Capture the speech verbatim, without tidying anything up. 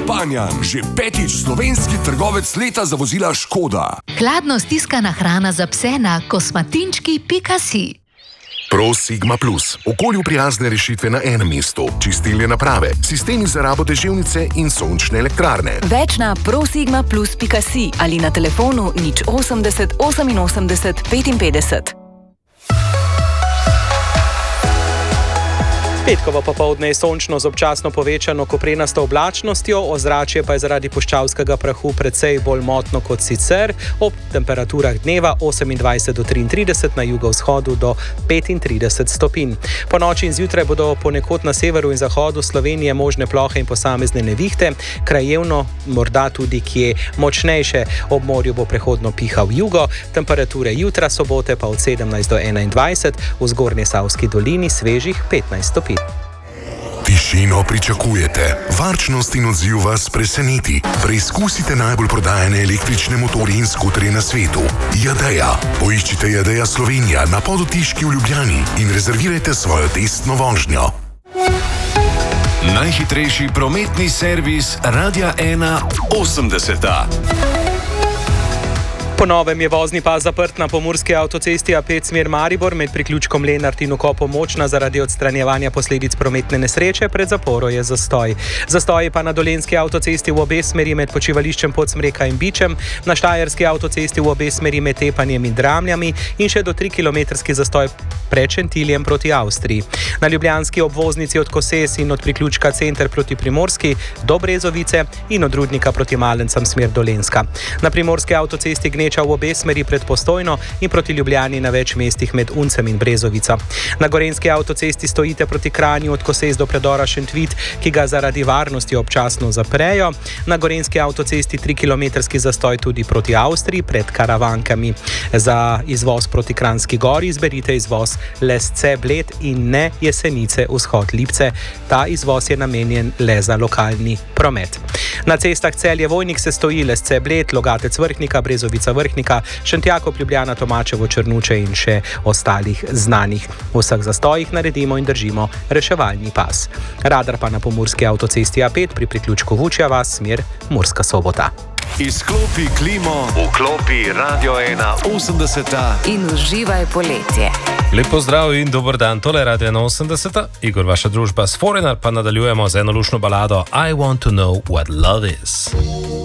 Panjan, že petič slovenski trgovec leta za vozila Škoda. Hladno stiskana hrana za pse na kosmatinčki pika si. Pro Sigma Plus. Okolju prijazne rešitve na enem mestu. Čistilne naprave, sistemi za rabo deževnice in sončne elektrarne. Več na prosigma plus pika si ali na telefonu nič osemdeset oseminosemdeset petinpetdeset. Petkovo popoldne je sončno z občasno povečano koprenasto oblačnostjo, ozračje pa je zaradi puščavskega prahu precej bolj motno kot sicer, ob temperaturah dneva osemindvajset do triintrideset, na jugovzhodu do petintrideset stopinj. Po noči in zjutraj bodo ponekod na severu in zahodu Slovenije možne plohe in posamezne nevihte, krajevno morda tudi kje močnejše. Ob morju bo prehodno pihal jugo, temperature jutra sobote pa od sedemnajst do enaindvajset, v Zgornjesavski dolini svežih petnajst stopinj. Tišino pričakujete, varčnost in odziv vas preseneti. Preizkusite najbolj prodajane električne motorje in skuterje na svetu. Jadeja. Poiščite Jadeja Slovenija na Podotiški v Ljubljani in rezervirajte svojo testno vožnjo. Najhitrejši prometni servis Radia ena osemdeseta. Po novem je vozni pas zaprt na pomurski avtocesti A pet smer Maribor med priključkom Lenart in vkopom Močna zaradi odstranjevanja posledic prometne nesreče, pred zaporo je zastoj. Zastoj pa na dolenjski avtocesti v obe smeri med počivališčem Podsmreka in Bičem, na štajerski avtocesti v obe smeri med Tepanjem in Dramljami in še do trikilometrski zastoj pred Šentiljem proti Avstriji. Na ljubljanski obvoznici od Koses in od priključka Center proti Primorski do Brezovice in od Rudnika proti Malencem smer Dolenjska. Na primorski avtocesti gneča v obe smeri pred Postojno in proti Ljubljani na več mestih med Uncem in Brezovico. Na gorenjski avtocesti stojite proti Kranju od Koses do predora Šentvit, ki ga zaradi varnosti občasno zaprejo. Na gorenjski avtocesti trikilometrski zastoj tudi proti Avstriji pred Karavankami. Za izvoz proti Kranjski Gori izberite izvoz Lesce Bled in ne Jesenice vzhod Lipce. Ta izvoz je namenjen le za lokalni promet. Na cestah Celje Vojnik se stoji Lesce Bled, Logatec Vrhnika, Brezovica Vrhnika, Šentjakov Ljubljana, Tomačevo Črnuče in še ostalih znanih. V vseh zastojih naredimo in držimo reševalni pas. Radar pa na pomurski avtocesti A pet pri priključku Vučja vas smer Murska Sobota. Izklopi klimo, vklopi Radio ena osemdeseta In uživaj poletje. Lep pozdrav in dober dan, tole je Radio ena osemdeseta, Igor, vaša družba s Foreigner, pa nadaljujemo z eno lušno balado I Want to Know What Love Is.